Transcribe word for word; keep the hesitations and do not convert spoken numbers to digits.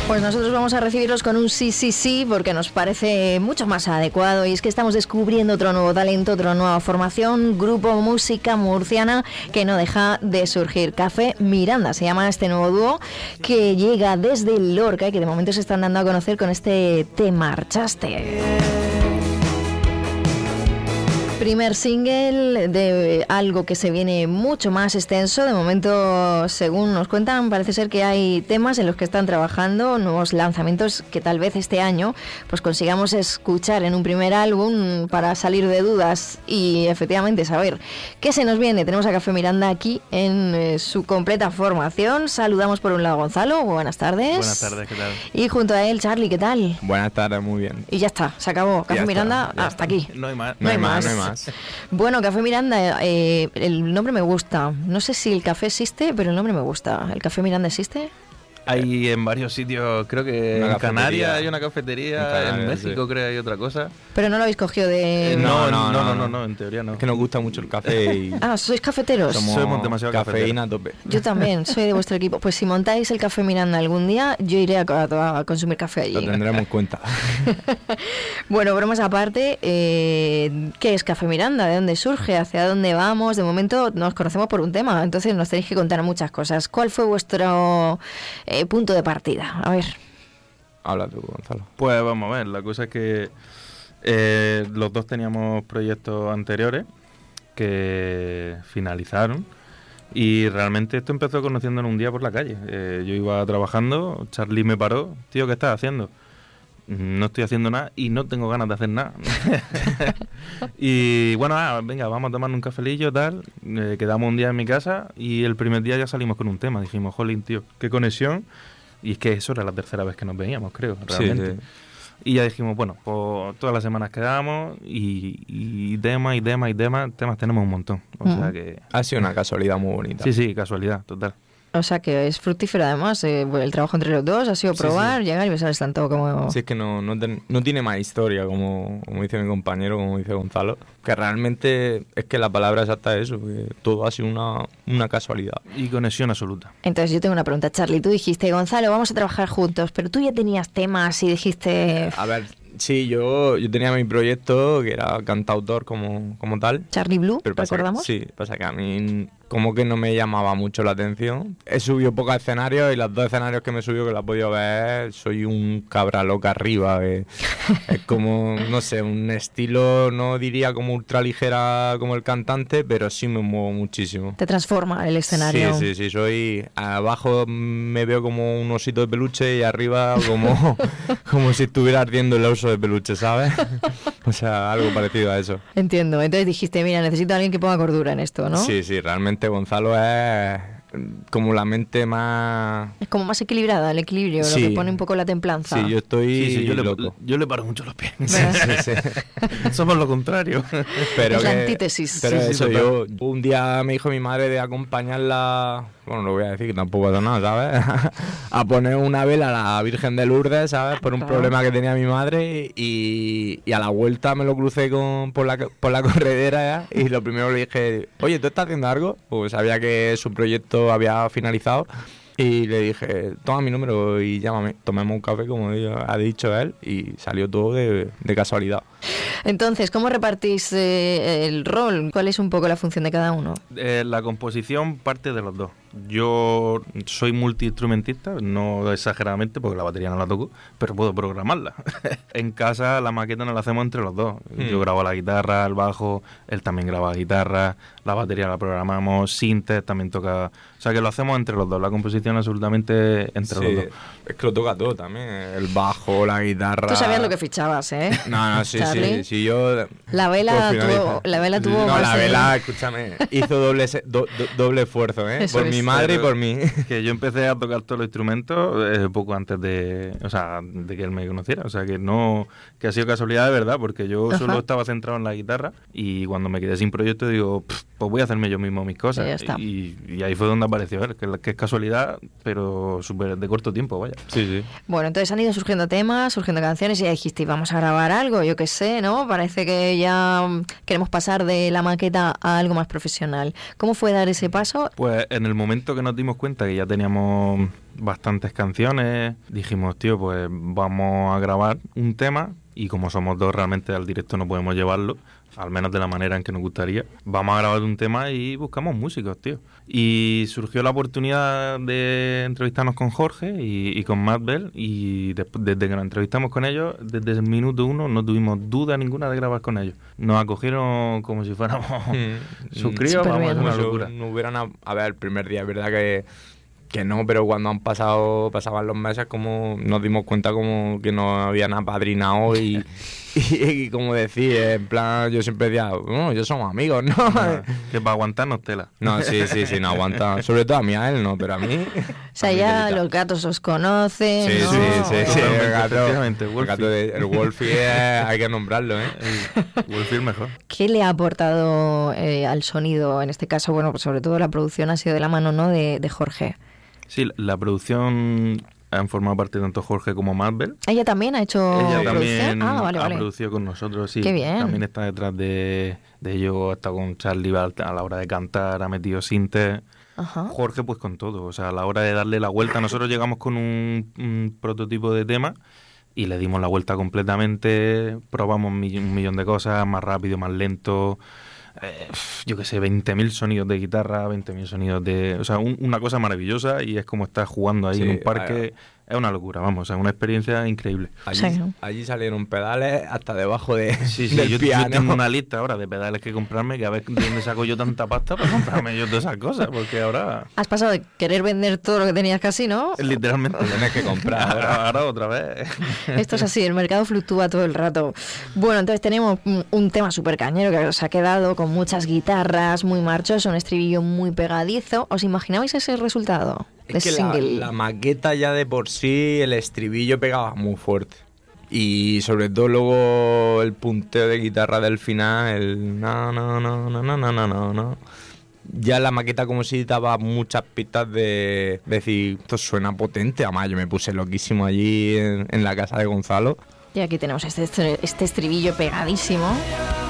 Pues nosotros vamos a recibirlos con un sí, sí, sí, porque nos parece mucho más adecuado, y es que estamos descubriendo otro nuevo talento, otra nueva formación, grupo, música murciana que no deja de surgir. Café Miranda se llama este nuevo dúo que llega desde Lorca y que de momento se están dando a conocer con este Te marchaste. Primer single de algo que se viene mucho más extenso. De momento, según nos cuentan, parece ser que hay temas en los que están trabajando, nuevos lanzamientos que tal vez este año pues consigamos escuchar en un primer álbum para salir de dudas y efectivamente saber qué se nos viene. Tenemos a Café Miranda aquí en eh, su completa formación. Saludamos por un lado a Gonzalo, buenas tardes. Buenas tardes, ¿qué tal? Y junto a él, Charlie, ¿qué tal? Buenas tardes, muy bien. Y ya está, se acabó. Café Miranda, hasta está. aquí. No hay más. No hay más. No hay más. Bueno, Café Miranda, eh, el nombre me gusta. No sé si el café existe, pero el nombre me gusta. ¿El Café Miranda existe? Hay en varios sitios, creo que Una en cafetería. Canarias hay una cafetería, En Canarias, en México sí. creo que hay otra cosa. Pero no lo habéis cogido de... Eh, no, no, no, no, no, no, no, no. no, en teoría no. Es que nos gusta mucho el café y Ah, ¿sois cafeteros? somos, Somos demasiado cafeína a tope. Yo también, soy de vuestro equipo. Pues si montáis el Café Miranda algún día, yo iré a, a- a consumir café allí. Lo tendremos en cuenta. Bueno, bromas aparte, eh, ¿qué es Café Miranda? ¿De dónde surge? ¿Hacia dónde vamos? De momento nos conocemos por un tema, entonces nos tenéis que contar muchas cosas. ¿Cuál fue vuestro eh, punto de partida? A ver. Habla tú, Gonzalo. Pues vamos a ver, la cosa es que eh, los dos teníamos proyectos anteriores que finalizaron y realmente esto empezó conociéndonos un día por la calle. Eh, yo iba trabajando, Charlie me paró, tío, ¿qué estás haciendo? No estoy haciendo nada y no tengo ganas de hacer nada. Y bueno, ah, venga, vamos a tomar un cafelillo, tal. Eh, quedamos un día en mi casa y el primer día ya salimos con un tema. Dijimos, jolín, tío, qué conexión. Y es que eso era la tercera vez que nos veíamos, creo, realmente. Sí, sí. Y ya dijimos, bueno, pues todas las semanas quedamos y, y temas y temas y temas, temas tenemos un montón. O Mm. sea que... Ha sido una casualidad muy bonita. Sí, sí, casualidad, total. O sea que es fructífero además, eh, el trabajo entre los dos ha sido Sí, probar, sí. llegar y besar tanto como... Si es que no, no, ten- no tiene más historia, como, como dice mi compañero, como dice Gonzalo, que realmente es que la palabra exacta es eso, que todo ha sido una, una casualidad. Y conexión absoluta. Entonces yo tengo una pregunta, Charlie. Tú dijiste, Gonzalo, vamos a trabajar juntos, pero tú ya tenías temas y dijiste... A ver, sí, yo, yo tenía mi proyecto, que era cantautor como, como tal. Charlie Blue, Pero pasa que- ¿recordamos? sí, pasa que a mí como que no me llamaba mucho la atención. He subido pocos escenarios y los dos escenarios que me he subido, que lo has podido ver, soy un cabra loca arriba. eh. Es como, no sé, un estilo, no diría como ultra ligera como el cantante, pero sí me muevo muchísimo. Te transforma el escenario. Sí, sí, sí, soy... Abajo me veo como un osito de peluche y arriba como, como si estuviera ardiendo el oso de peluche, ¿sabes? O sea, algo parecido a eso. Entiendo. Entonces dijiste, mira, necesito a alguien que ponga cordura en esto, ¿no? Sí, sí, realmente Gonzalo es como la mente más... Es como más equilibrada, el equilibrio, Sí. lo que pone un poco la templanza. Sí, yo estoy Sí, sí, yo, loco. le, yo le paro mucho los pies. ¿Verdad? Sí, sí. Somos lo contrario. Es Pero la que- antítesis. Pero Sí, sí, eso, total. yo un día me dijo mi madre de acompañarla, bueno, lo voy a decir que tampoco hago nada, ¿sabes? A poner una vela a la Virgen de Lourdes, ¿sabes? Por un Claro. problema que tenía mi madre y, y a la vuelta me lo crucé con, por, la, por la corredera y lo primero le dije, oye, ¿tú estás haciendo algo? Pues sabía que su proyecto había finalizado. Y le dije, toma mi número y llámame, tomemos un café, como ha dicho él, y salió todo de, de casualidad. Entonces, ¿cómo repartís eh, el rol? ¿Cuál es un poco la función de cada uno? Eh, la composición parte de los dos. Yo soy multiinstrumentista, no exageradamente porque la batería no la toco, pero puedo programarla. En casa la maqueta nos la hacemos entre los dos. Hmm. Yo grabo la guitarra, el bajo, él también graba guitarra, la batería la programamos, sintes también toca... O sea que lo hacemos entre los dos, la composición absolutamente entre Sí, los dos. es que lo toca todo también, el bajo, la guitarra... Tú sabías lo que fichabas, ¿eh? No, no, sí, Charlie. sí, sí, yo... La vela por finalizar. tuvo, la vela tuvo No, más la de- vela, escúchame, hizo doble, se- do- do- doble esfuerzo, ¿eh? Eso por es. mi madre y Pero- por mí. Que yo empecé a tocar todos los instrumentos eh, poco antes de, o sea, de que él me conociera, o sea que no, que ha sido casualidad de verdad, porque yo Ajá. solo estaba centrado en la guitarra y cuando me quedé sin proyecto digo, "Pff, pues voy a hacerme yo mismo mis cosas. Y ya está. Y, y ahí fue donde apareció él, que, que es casualidad, pero súper de corto tiempo, vaya. Sí, sí. Bueno, entonces han ido surgiendo temas, surgiendo canciones y ya dijiste, vamos a grabar algo, yo qué sé, ¿no? Parece que ya mm, queremos pasar de la maqueta a algo más profesional. ¿Cómo fue dar ese paso? Pues en el momento que nos dimos cuenta que ya teníamos bastantes canciones. Dijimos, tío, pues vamos a grabar un tema y como somos dos realmente al directo no podemos llevarlo, al menos de la manera en que nos gustaría. Vamos a grabar un tema y buscamos músicos, tío. Y surgió la oportunidad de entrevistarnos con Jorge y, y con Matt Bell y de, desde que nos entrevistamos con ellos, desde el minuto uno no tuvimos duda ninguna de grabar con ellos. Nos acogieron como si fuéramos Mm. sus críos, vamos, es una Como si locura. no hubieran a, a ver el primer día, es verdad que, que no, pero cuando han pasado pasaban los meses como nos dimos cuenta como que nos habían apadrinado y, y, y como decir, en plan, yo siempre decía, no, yo somos amigos, ¿no? Nada, que para aguantarnos tela. No, sí, sí, sí, no aguanta. Sobre todo a mí, a él no, pero a mí... O sea, a mí ya telita. los gatos os conocen, Sí, ¿no? sí, sí, sí, Totalmente, el gato, efectivamente, el, Wolfie. gato de- el Wolfie es- hay que nombrarlo, ¿eh? Wolfie mejor. ¿Qué le ha aportado eh, al sonido? En este caso, bueno, pues sobre todo la producción ha sido de la mano, ¿no?, de, de Jorge. Sí, la producción han formado parte tanto Jorge como Marvel. ¿Ella también ha hecho Ella producción? también Ah, vale, ha vale. producido con nosotros, sí. Qué bien. También está detrás de, de ello, está con Charlie a la hora de cantar, ha metido sintes. Ajá. Jorge pues con todo, o sea, a la hora de darle la vuelta, nosotros llegamos con un, un prototipo de tema y le dimos la vuelta completamente, probamos mi- un millón de cosas, más rápido, más lento, eh, yo qué sé, veinte mil sonidos de guitarra, veinte mil sonidos de... O sea, un- una cosa maravillosa y es como estar jugando ahí Sí, en un parque, vaya. es una locura, vamos, es una experiencia increíble. Allí, Sí. allí salieron pedales hasta debajo de, Sí, sí, del yo, yo piano. tengo una lista ahora de pedales que comprarme, que a ver de dónde saco yo tanta pasta para comprarme yo todas esas cosas, porque ahora... Has pasado de querer vender todo lo que tenías casi, ¿no? Literalmente. Lo tienes que comprar ahora. Ahora, ahora otra vez. Esto es así, el mercado fluctúa todo el rato. Bueno, entonces tenemos un, un tema súper cañero que os ha quedado con muchas guitarras, muy marchoso, un estribillo muy pegadizo. ¿Os imaginabais ese resultado de Es que la, single? la maqueta ya de por sí, el estribillo pegaba muy fuerte. Y sobre todo luego el punteo de guitarra del final, el no, no, no, no, no, no, no, no, no. Ya la maqueta como si daba muchas pistas de, de decir, esto suena potente. Además yo me puse loquísimo allí en, en la casa de Gonzalo. Y aquí tenemos este, este estribillo pegadísimo.